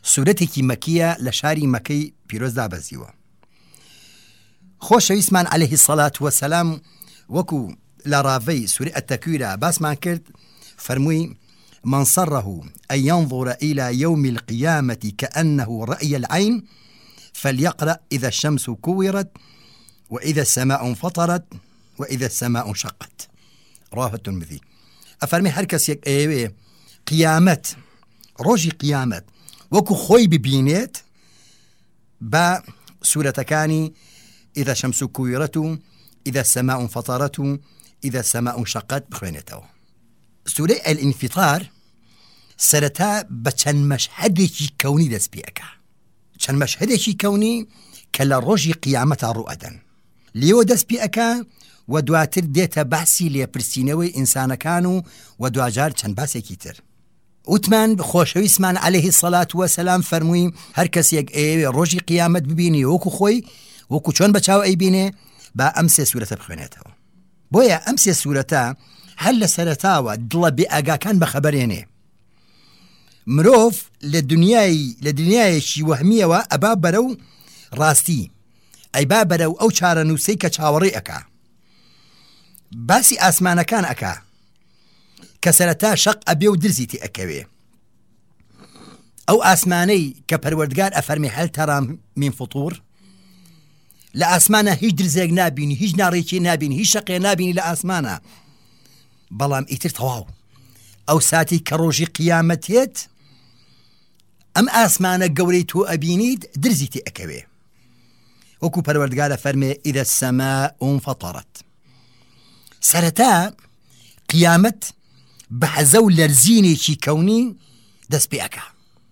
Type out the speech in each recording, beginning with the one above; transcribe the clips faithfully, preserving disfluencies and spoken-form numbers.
سورەتێکی مەکیە لە شاری مەکەی پیرۆزدا بەزیوە. خۆشەویستمان عەلەیهی سەڵات وەسەلام وەکو لە ڕاوەی سورە ئەتەکویرە باسمان کرد، فەرمووی من سره أن ينظر إلى يوم القيامة كأنه رأي العين فليقرأ إذا الشمس كورت وإذا السماء انفطرت وإذا السماء انشقت. رواه الترمذي. أفرمي هر کەس یەک ئێوێ قیامەت ڕۆژی قیامەت وەکو خۆی ببینێت بە سورەتەکانی إذا الشمس كورت و إذا السماء انفطرت و إذا السماء انشقت بخوێنێتەوە. سورەی الانفطار سەرەتا بە چەند مەشهەدێکی کەونی دەست پێ ئەکا، چەند مەشهەدێکی کەونی کە لە ڕۆژی قیامەتا ڕوئەدەن، لێوە دەست پێ ئەکا و دواتر دێتە باسی لێپرسینەوەی ئینسانەکان و و دوجار چەند باسێکی تر. وتمان خۆشەویستمان عەلەیهی سەڵات وەسەلام فەرمووی هەر کەسێک ئێوێ ڕۆژی قیامەت ببینی وەکو خۆی وەکو چۆن بەچاو ئەیبینێ با ئەم سێ سورەتە بخوێنێتەوە. بۆیە ئەم سێ سورەتە هەر لە سەرەتاوە دڵە بێ ئاگاکان بەخەبەرێنێ. مرۆڤ لە دنیای لە دنیایەکی وەهمیەوە ئەبا بەرەو ڕاستی، ئەیبا بەرەو ئەو چارەنووسەی کە چاوەڕێ ئەکا، باسی ئاسمانەکان ئەکا کە سەرەتا شەق ئەبێ و درزی تێ ئەکەوێ. ئەو ئاسمانەی کە پەروەردگار ئەفەرمێ هەل تەرا من فوتوور، لە ئاسمانە هیچ درزێک نابینی، هیچ ناڕێکی نابینی، هیچ شەقێ نابینی لە ئاسمانە. بەڵام ئیتر تەواو ئەو ساتی کە ڕۆژی قیامەتێت ئەم ئاسمانە گەورەی تۆ ئەبینیت درزی تێ ئەکەوێ. وەکو پەروەردگارە فەرمێ ئیذا السەماء انفطرت. سەرەتا قیامەت بە حەزە و لەرزینێکی کەونی دەست پێ ئەکا.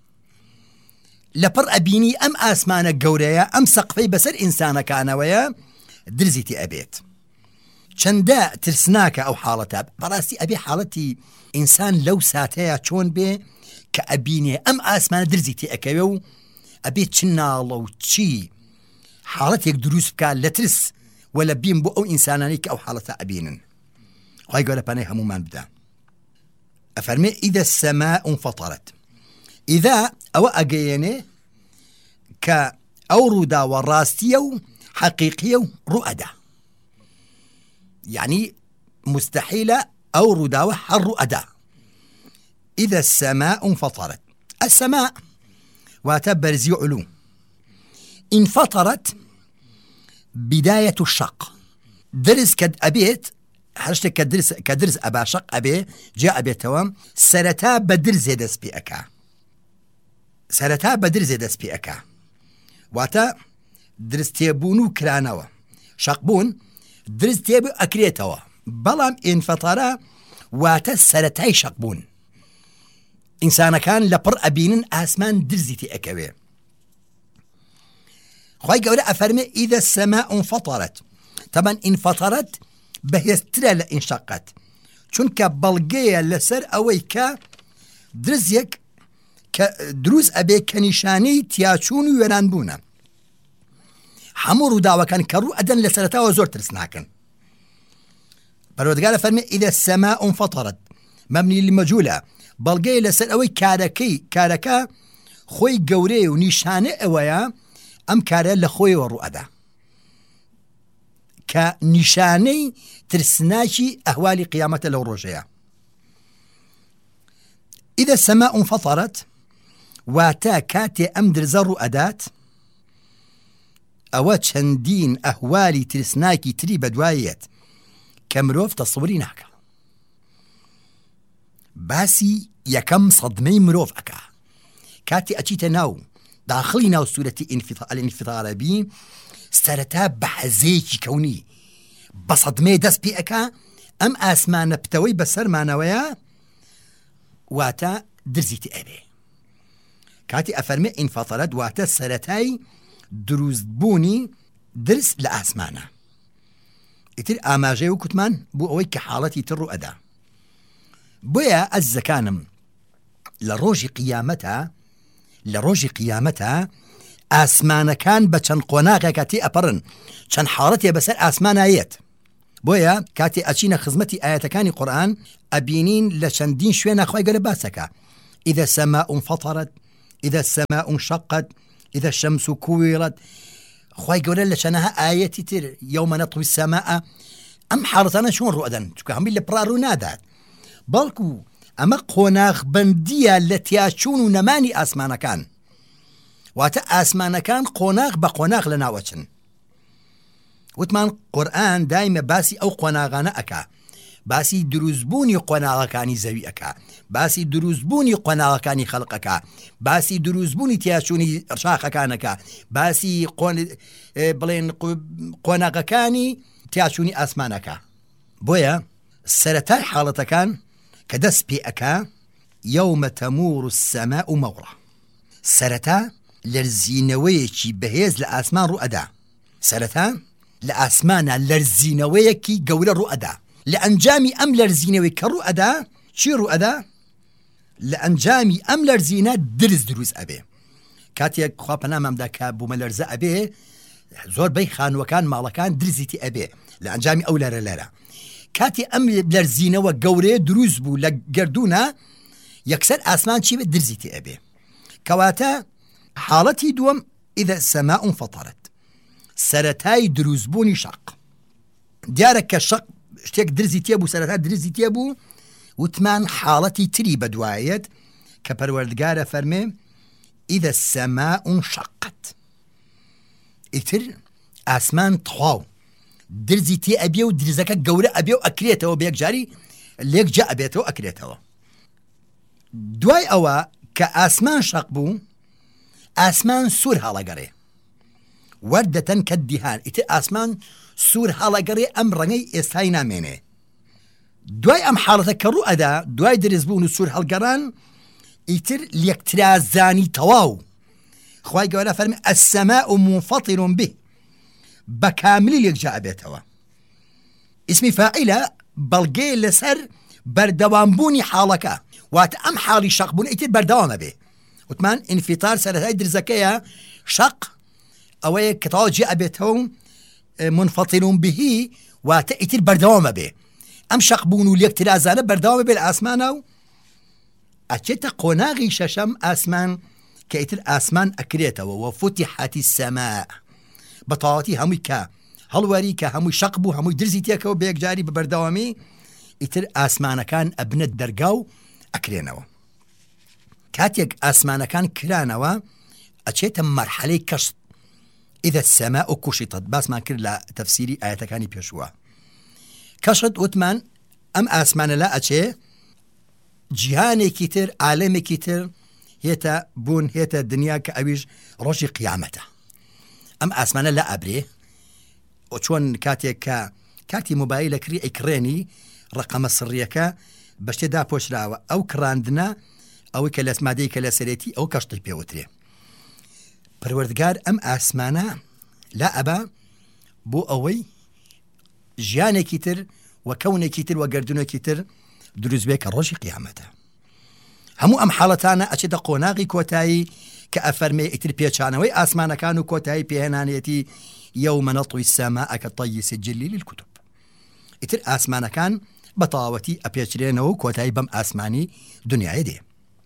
لەپڕ ئەبینی ئەم ئاسمانە گەورەیە، ئەم سەقفەی بەسەر ئینسانەکانەوەیە درزی تێ ئەبێت. چەندە ترسناکە ئەو حاڵەتە. بەڕاستی ئەبێ حاڵەتی ئینسان لەو ساتەیە چۆن بێ کە ئەبینێ ئەم ئاسمانە درزی تێ ئەکەوێ و ئەبێ چ ناڵە و چی حاڵەتێک دروست بکات لە ترس و لە بیم بۆ ئەو ئینسانانەی کە ئەو حاڵەتە ئەبینن. خوای گەورە پانەی هەمومان بدە. ئەفەرمێ ئیذا السەماء انفطرت. ئیذا ئەوە ئەگەیەنێ کە ئەو ڕووداوە ڕاستیە و حەقیقیە و ڕوئەدا، یعنی مستحیلە ئەو ڕووداوە هەر ڕوئەدا. ئیذا السەماء انفطرت. السەماء واتە بەرزی علو. انفطرت بداية الشق. درس كد أبيت حرشتك كدرس كدرس أبا شق أبي جاء أبي توام سرتا بدرز يدس بيأكا، سرتا بدرز يدس بيأكا واتا درس تيبونو كرانوا شقبون درس تيبو أكريتوا بلام انفطرا واتا سرتاي شقبون. إنسان كان لبر أبينن آسمان درزي تيأكاوي. خواهي قولة أفرمي إذا السماء انفطرت. طبعا انفطرت بهسترا لإنشقت، چونك بلغية لسر أويكا درزيك كدروز أبي كنشاني تياچون ويرانبونا حمور داوا كان كرو أدن لسرتا وزور ترسناكن. بلغية فرمي إذا السماء انفطرت مبني لمجهولة بلغية لسر أوي كاركي كاركا خوي قوري ونشاني أويا ئەم کارە لە خۆیەوە ڕوئەدا کە نیشانەی ترسناکی ئەهوالی قیامەتە لەو ڕۆژەیە. ئیذا السەماء انفطرت واتە کاتێ ئەم درزە ڕوئەدات ئەوە چەندین ئەهوالی ترسناکی تری بەدوایەت کە مرۆڤ تەسەووری ناکە. باسی یەکەم سەدمەی مرۆڤ ئەکا کاتی ئەچیتە ناو داخلی ناو سورەتی الانفطار بی سەرەتا بە حەزەیەکی کەونی بە سەدمەی دەست پێ ئەکا ئەم ئاسمانە پتەوەی بەسەرمانەوەیە واتە درزی تێ ئەبێ. کاتی ئەفەرمێ ئینفەطەرەت واتە سەرەتای دروستبوونی درس لە ئاسمانە. ئیتر ئاماژەی و کوتمان بۆ ئەوەی کە حاڵەتی تر ڕوئەدا. بۆیە ئەزەکانم لە ڕۆژی قیامەتە لە ڕۆژی قیامەتە ئاسمانەکان بە چەند قۆناغێکە تێ ئەپەڕن، چەند حاڵەتێ بەسەر ئاسمانایەت. بۆیە کاتێ ئەچینە خزمەتی ئاەتەکانی قورئان ئەبینین لە چەندین شوێنە خوای گەورە باسەکە ئیذا السەماء انفطرت، إذا السماء انشقت إذا الشمس كورت خواهي قولا لشانها آياتي تر يوم نطوي السماء أم حالتنا شون رؤدا چونکە هەمووی لە پڕار و نادات بەڵکو ئەمە قۆناغ بەندیە لە تیاچوون و نەمانی ئاسمانەکان واتە ئاسمانەکان قۆناغ بە قۆناغ لە ناوەچن وتمان قورئان دایمە باسی ئەو قۆناغانە ئەکا باسی دروستبوونی قۆناغەکانی زەوی ئەکا باسی دروستبوونی قۆناغەکانی خەڵقەکە باسی دروستبوونی تیاچوونی شاخەکانەکە باسی بڵێن قۆناغەکانی تیاچوونی ئاسمانەکە بۆیە سەرەتای حاڵەتەکان کە دەست پێ ئەکا یەومە تەموور السەماء مەوڕە سەرەتا لەرزینەوەیەکی بەهێز لە ئاسمان ڕوئەدا سەرەتا لە ئاسمانە لەرزینەوەیەکی گەورە ڕوئەدا لە ئەنجامی ئەم لەرزینەوەی کە ڕوئەدا چی ڕوئەدا لە ئەنجامی ئەم لەرزینە درز دروست ئەبێ کاتێک خوا پەنامامدا کە بوومە لەرزە ئەبێ زۆربەی خانووەکان ماڵەکان درزیتی ئەبێ لە ئەنجامی ئەو لەرە لەرە کاتی ئەم لەرزینەوە گەورەیە دروست بوو لە گردونە یەکسەر ئاسمان چی بێ درزیتی ئەبێ کەواتە حاڵەتی دووەم ئیذا السەماء انفەطەرت سەرەتای دروستبوونی شەق دیارە کە شەق شتێک درزی تێبوو سەرەتا درزی تێبوو وتمان حاڵەتی تری بەدوایەت کە پەروەردگارە فەرمێ ئیذا السەماء انشەقت ئیتر ئاسمان تەواو درزی تێ ئەبێ و درزەکە گەورە ئەبێ و ئەکرێتەوە بە یەکجاری لێک جا ئەبێتەوە ئەکرێتەوە دوای ئەوە کە ئاسمان شەق بوو ئاسمان سوور هەڵەگەڕێ وەردەتەن کە دیهان ئیتر ئاسمان سوور هەڵەگەڕێ ئەم ڕەنگەی ئێستای نامێنێ دوای ئەم حاڵەتە کە ڕوئەدا دوای درزبوون و سوور هەڵگەڕان ئیتر لێکترازانی تەواو خوای گەورە فەرمێ السەماء منفەطر به بەکاملی لێکجا ئەبێتەوە ئیسمی فاعیلە بەڵگەیە لەسەر بەردەوامبوونی حاڵەکە واتە ئەم حاڵی شەق بوون ئیتر بەردەوامە بێ وتمان ئینفیتار سەرەتای درزەکەیە شەق ئەوەیە کە تەواو جێ ئەبێتەوە منفەطر به واتە ئیتر بەردەوامە بێ ئەم شەق بوون و لێکترازانە بەردەوامە بێ لە ئاسمانە و ئەچێتە قۆناغی شەشەم ئاسمان کە ئیتر ئاسمان ئەکرێتەوە وەفوتحەتی السەماء بەتەواوەتی هەمووی کە هەڵوەری کە هەمووی شەق بوو هەمووی درزی تێکەوە بە یەکجاری بە بەردەوامی ئیتر ئاسمانەکان ئەبنە دەرگا و ئەکرێنەوە کاتێک ئاسمانەکان کرانەوە ئەچێتە مەرحەلەی کەشت ئیذا السەماء کوشطت باسمان کرد لە تەفسیری ئاەتەکانی پێشووە کەشت وتمان ئەم ئاسمانە لا ئەچێ جیهانێکی تر عالەمێکی تر هێتە بوون هێتە دنیا کە ئەویش ڕۆژی قیامەتە ئەم ئاسمانە لا ئەبرێ چۆن کاتێک کە کارتی مۆبایلە کری ئەیکڕێنی ڕقەمە سڕیەکە بە شتێدا پۆشراوە ئەو کڕاندنە ئەوەی کە لە مادەی کە لە سەرێتی ئەو کەشتی پێوترێ پەروەردگار ئەم ئاسمانە لا ئەبا بۆ ئەوەی ژیانێکی تر و کەونێکی تر و گەردونێکی تر دروست بێ کە ڕۆژی قیامەتە هەموو ئەم حاڵەتانە ئەچێتە قۆناغی کۆتایی کە ئەفەرمێ ئیتر پێچانەوەی ئاسمانەکان و کۆتایی پێهێنانێتی یەومە نەطوی السەماء کەطەیی سجلی للکتب ئیتر ئاسمانەکان بە تەواوەتی ئەپێچرێنەوە و کۆتایی بەم ئاسمانی دنیای دێ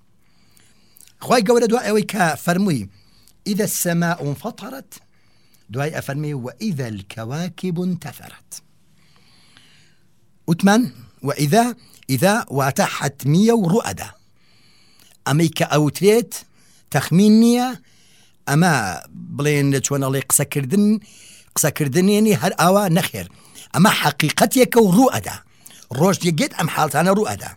خوای گەورە دوای ئەوەی کە فەرمووی ئیذا السەماء انفەطەرت دوای ئەفەرمێ وئیذا الکەواکب انتەثەرت وتمان وئیذا ئیذا واتە حەتمیە و ڕوئەدا ئەمەی کە ئەوترێت تەخمین نییە ئەمە بڵێن چۆنەڵێ قسەکردن قسەکردنێنی هەر ئاوا نەخێر ئەمە حەقیقەتێکە و ڕوئەدا ڕۆژ دێگێت ئەم حاڵتانە ڕوئەدا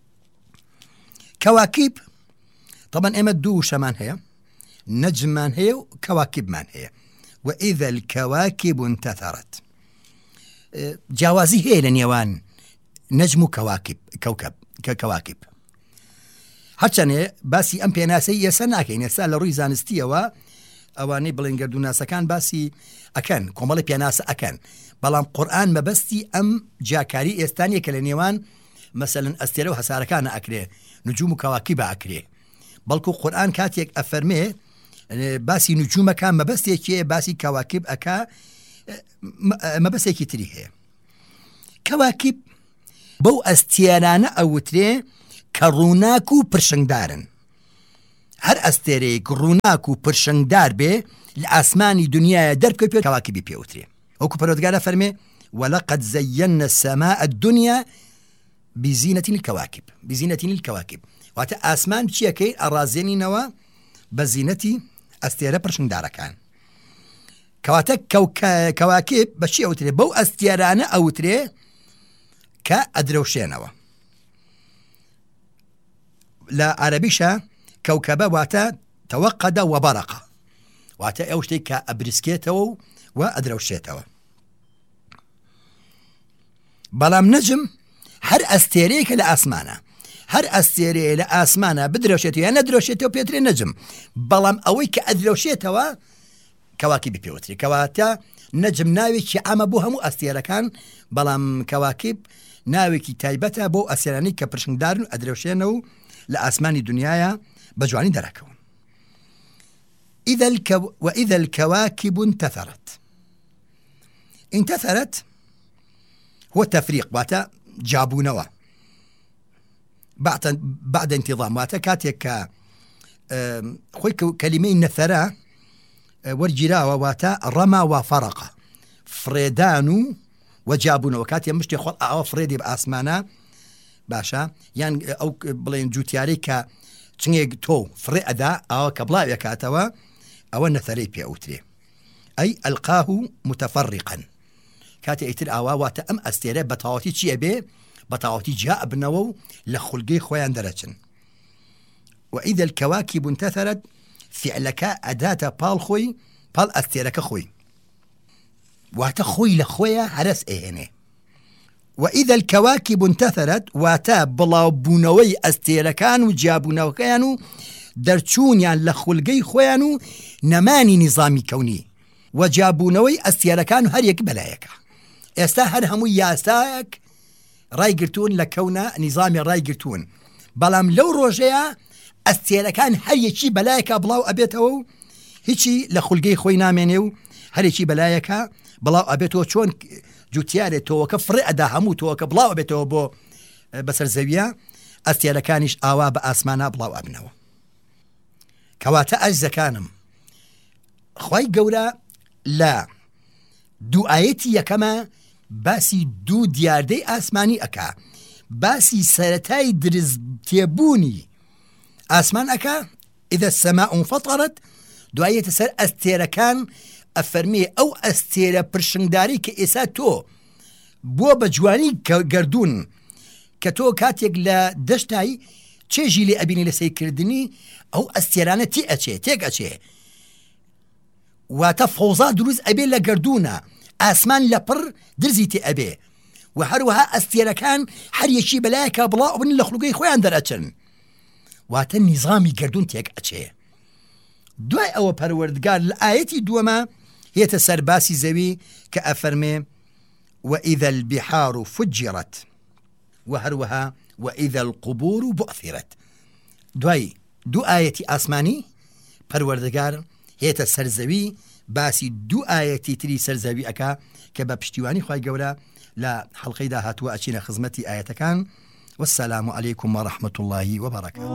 کەواکب طبعا ئێمە دوو شەمان هەیە نەجممان هەیە و کەواکبمان هەیە وئیذا الکەواکب انتەثەرت جیاوازی هەیە لە نێوان نەجم و کەواکب کەوکەب کە کەواکب هەرچەنێ باسی ئەم پێناسەی ئێستا ناکەین ئێستا لە ڕووی زانستیەوە ئەوانەی بڵێن گەردووناسەکان باسی ئەکەن کۆمەڵی پێناسە ئەکەن بەڵام قورئان مەبەستی ئەم جیاکاری ئێستانیە کە لە نێوان مەسەلەن ئەستێرە و هەسارەکانە ئەکرێ نجوم و کەواکبە ئەکرێ بەڵکو قورئان کاتێک ئەفەرمێ باسی نجومەکان مەبەستێکیە باسی کەواکب ئەکا مەبەستێکی تری هەیە کەواکب بەو ئەستێرانە ئەوترێ کە ڕووناک و پرشنگدارن هەر ئەستێرەیەک ڕووناک و پرشنگدار بێ لە ئاسمانی دنیاە دەرکەوێ پێ کەواکبی پێوترێ. وەکو پەروەردگارە فەرمێ وەلەقەد زەیەنە السەماء الدنیا بزینة الكواكب بزینة الكواكب واتە ئاسمان چیەکەی ئەڕازێنینەوە بە زینەتی ئەستێرە پرشنگدارەکان. کەواتە کەواکب بە چی ئەوترێ؟ بەو ئەستێرانە ئەوترێ کە ئەدرەوشێنەوە. لە عەرەبیشە کەوکەبە واتە تەوەقەدە وەبەرەقە، واتە ئەو شتێک کە ئەبرسکێتەوە و ئەدرەوشێتەوە. بەڵام نەجم هەر ئەستێرەیەکە لە ئاسمانە، هەر ئەستێرەیە لە ئاسمانە بدرەوشێتەوە یان نەدرەوشێتەوە پێترێ نەجم، بەڵام ئەوەی کە ئەدرەوشێتەوە کەواکبی پێوتری. کەواتە نەجم ناوێکی ئامە بۆ هەموو ئەستێرەکان، بەڵام کەواکب ناوێکی تایبەتە بۆ ئەستێرانەی کە پرشنگدارن و ئەدرەوشێنەوە و لە ئاسمانی دنیاە بە جوانی دەرەکەون. وإذا الكواكب انتثرت. انتثرت هو التفريق واتا جابونوا بعد بعد انتظام واتا كاتيك خوي كلمة نثرا ورجراوا واتا رمى وفرق فريدانو وجابونا وكاتي مشتي خل أو فريدي بأسمانا باشا يعني أو بلين جوتياري كا تنيق تو فريدا أو كبلا يكاتوا أو النثري بيأوتري أي ألقاه متفرقا كاتي ايتر آوا واتا أم أستيري بطاوتي چيه بي بطاوتي جاء بنوو لخلقي خويان درجن. وإذا الكواكب انتثرت فعلك أداة بال خوي بال أستيرك خوي واتا خوي لخويا هرس ايهني. وإذا الكواكب انتثرت واتا بلاو بونوي أستيركان وجابونو كانوا درچون يعني لخلقي خويانو نماني نظامي كوني وجابونوي أستيركان هر يك بلايك ئێستا هەر هەموو یاسایەک ڕایگرتوون لە کەونە نظامی ڕایگرتوون، بەڵام لەو ڕۆژەیە ئەستێرەکان هەر یەکی بەلایەکە بڵاو ئەبێتەوە و هیچی لە خولگەی خۆی نامێنێ و هەرێکی بەلایەکە بڵاو ئەبێتەوە چۆن جوتیارێتەوەکە فڕێ ئەدا هەموو تۆوەکە بڵاو ئەبێتەوە بۆ بەسەر زەویە، ئەستێرەکانیش ئاوا بە ئاسمانە بڵاو ئەبنەوە. کەواتە ئەجزەکانم خوای گەورە لە دوو ئاەتی یەکەمە باسی دوو دیاردەی ئاسمانی ئەکا، باسی سەرەتای درز تێبوونی ئاسمان ئەکا ئیدە السەماء انفەطەرت، دوایەتە سەر ئەستێرەکان ئەفەرمێ ئەو ئەستێرە پرشنگداری کە ئێستا تۆ بۆ بە جوانی گەردوون کە تۆ کاتێک لە دەشتایی چێژی لێ ئەبینی لە سەیرکردنی ئەو ئەستێرانە تی ئەچێ تێک ئەچێ واتە فەوزا دروست ئەبێ لە گەردوونە، ئاسمان لە پڕ درزی تێ ئەبێ و هەروەها ئەستێرەکان هەر یەکی بەلایەکە بڵاو بن لە خولگەی خۆیان دەرەچن، واتە نیزامی گەردوون تێک ئەچێ. دوای ئەوە پەروەردگار لە ئاەتی دووەمە هێتە سەر باسی زەوی کە ئەفەرمێ وإذا البحار فجرت و هەروەها وإذا القبور بعثرت. دوای دوو ئاەتی ئاسمانی پەروەردگار هێتە سەرزەوی باسی دوو ئاەتی تری سەرزەوی ئەکا کە بە پشتیوانی خوای گەورە لە حەڵقەی داهاتووە ئەچینە خزمەتی ئاەتەکان. والسلام عليكم ورحمة الله وبركاته.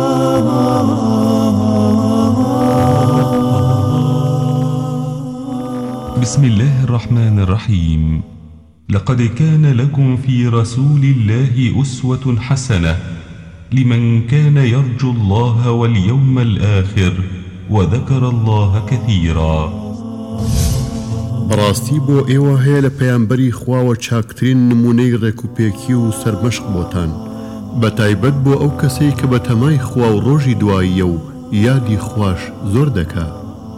بسم الله الرحمن الرحيم. لقد كان لكم في رسول الله أسوة حسنة لمن كان يرجو الله واليوم الآخر وذكر الله كثيرا. بەڕاستی بۆ ئێوە هەیە لە پەیامبەری خواوە چاکترین نمونەی ڕێکوپێکی و سەرمەشق بۆتان، بە تایبەت بۆ ئەو کەسەی کە بە تەمای خوا و ڕۆژی دواییە و یادی خوش زۆر دەکات.